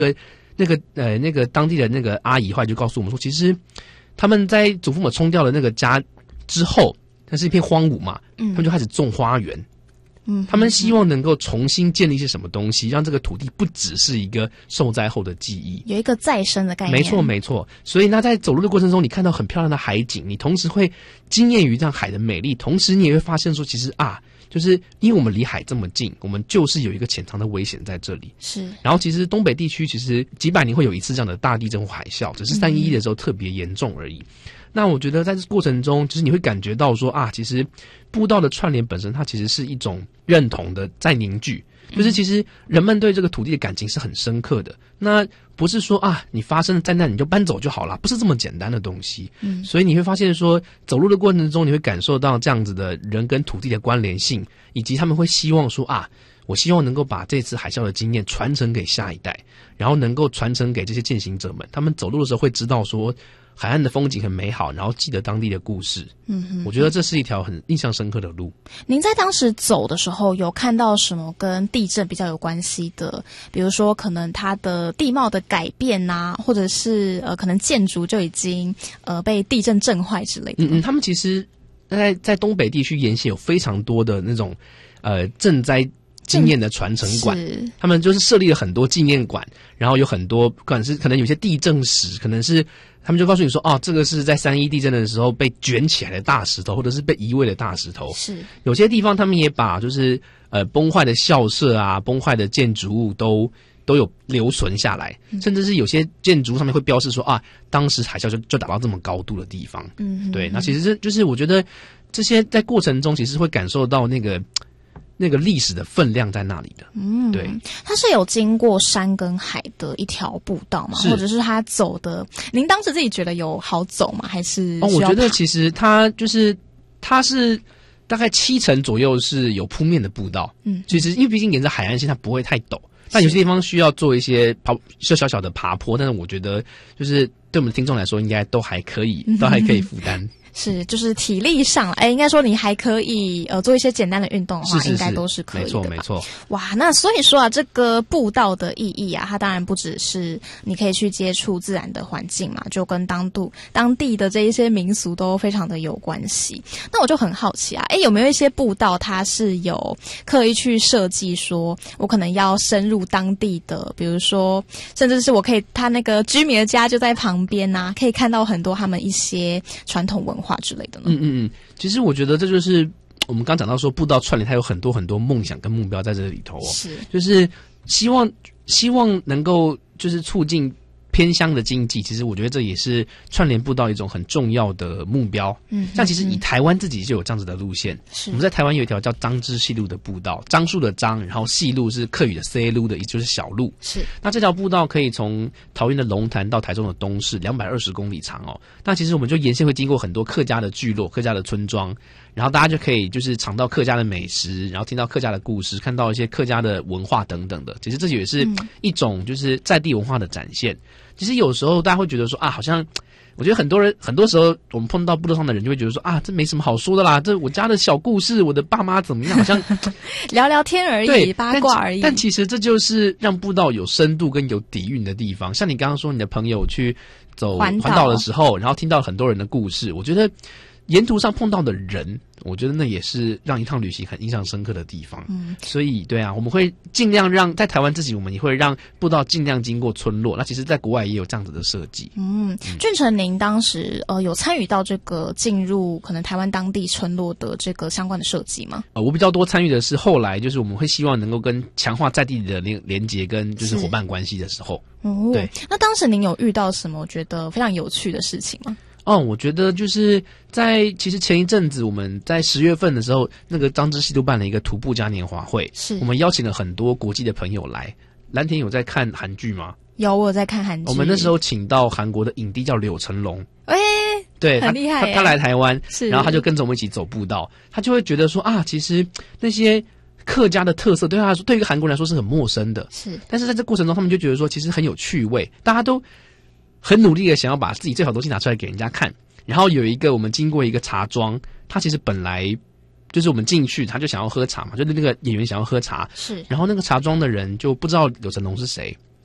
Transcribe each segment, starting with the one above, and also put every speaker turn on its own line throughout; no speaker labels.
那个当地的那个阿姨后来就告诉我们说，其实他们在祖父母冲掉了那个家之后，那是一片荒芜嘛，他们就开始种花园。他们希望能够重新建立一些什么东西，让这个土地不只是一个受灾后的记忆，
有一个再生的概念。
没错没错。所以那在走路的过程中，你看到很漂亮的海景，你同时会惊艳于这样海的美丽，同时你也会发现说，其实就是因为我们离海这么近，我们就是有一个潜藏的危险在这里。
是。
然后其实东北地区其实几百年会有一次这样的大地震或海啸，只是311的时候特别严重而已。那我觉得在这过程中，就是你会感觉到说其实步道的串联本身，它其实是一种认同的在凝聚，就是其实人们对这个土地的感情是很深刻的。那不是说你发生了灾难你就搬走就好了，不是这么简单的东西。所以你会发现说，走路的过程中，你会感受到这样子的人跟土地的关联性，以及他们会希望说我希望能够把这次海啸的经验传承给下一代，然后能够传承给这些践行者们，他们走路的时候会知道说海岸的风景很美好，然后记得当地的故事。我觉得这是一条很印象深刻的路。
您在当时走的时候有看到什么跟地震比较有关系的，比如说可能它的地貌的改变或者是可能建筑就已经被地震震坏之类的。
他们其实在东北地区沿线有非常多的那种震灾经验的传承馆，他们就是设立了很多纪念馆，然后有很多不管是可能有些地震史，可能是他们就告诉你说这个是在311地震的时候被卷起来的大石头，或者是被移位的大石头。是有些地方他们也把就是崩坏的校舍崩坏的建筑物都有留存下来，甚至是有些建筑上面会标示说当时海啸就打到这么高度的地方。对，那其实就是我觉得这些在过程中其实会感受到那个历史的分量在那里的。对，
它是有经过山跟海的一条步道吗？或者是它走的，您当时自己觉得有好走吗？还是
我觉得其实它是大概70%左右是有铺面的步道。其实因为毕竟沿着海岸线它不会太陡，但有些地方需要做一些小小的爬坡，但是我觉得就是对我们的听众来说应该都还可以负担。
是，就是体力上，应该说你还可以做一些简单的运动的话，应该都是可以的吧。
没错。
哇，那所以说这个步道的意义它当然不只是你可以去接触自然的环境嘛，就跟当地的这一些民俗都非常的有关系。那我就很好奇有没有一些步道它是有刻意去设计说，我可能要深入当地的，比如说甚至是我可以他那个居民的家就在旁边可以看到很多他们一些传统文化之类的呢。
其实我觉得这就是我们刚讲到说步道串联，它有很多很多梦想跟目标在这里头
是，
就是希望能够就是促进偏乡的经济，其实我觉得这也是串联步道一种很重要的目标。像其实以台湾自己就有这样子的路线，我们在台湾有一条叫樟之细路的步道，樟树的樟，然后细路是客语的 C 路的，也就是小路。是，那这条步道可以从桃园的龙潭到台中的东势，220公里长那其实我们就沿线会经过很多客家的聚落、客家的村庄，然后大家就可以就是尝到客家的美食，然后听到客家的故事，看到一些客家的文化等等的。其实这也是一种就是在地文化的展现。其实有时候大家会觉得说好像我觉得很多时候我们碰到步道上的人就会觉得说这没什么好说的啦，这我家的小故事，我的爸妈怎么样，好像
聊聊天而已，八卦而已。
但其实这就是让步道有深度跟有底蕴的地方。像你刚刚说你的朋友去走环岛的时候，然后听到很多人的故事，我觉得沿途上碰到的人，我觉得那也是让一趟旅行很印象深刻的地方。所以对我们会尽量让在台湾自己，我们也会让步道尽量经过村落。那其实在国外也有这样子的设计。
俊成，您当时有参与到这个进入可能台湾当地村落的这个相关的设计吗？
我比较多参与的是后来就是我们会希望能够跟强化在地的连结跟就是伙伴关系的时候。对，
那当时您有遇到什么我觉得非常有趣的事情吗？
我觉得就是其实前一阵子我们在10月份的时候，那个樟之细路办了一个徒步嘉年华会，是我们邀请了很多国际的朋友来。蓝田有在看韩剧吗？
有，我有在看韩剧。
我们那时候请到韩国的影帝叫柳成龙，对，
很厉害
他来台湾，然后他就跟着我们一起走步道，他就会觉得说其实那些客家的特色对他来说，对一个韩国人来说是很陌生的，但是在这过程中他们就觉得说其实很有趣味，大家都很努力的想要把自己最好的东西拿出来给人家看。然后有一个我们经过一个茶庄，他其实本来就是我们进去他就想要喝茶嘛，就是那个演员想要喝茶，然后那个茶庄的人就不知道柳成龙是谁，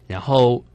然后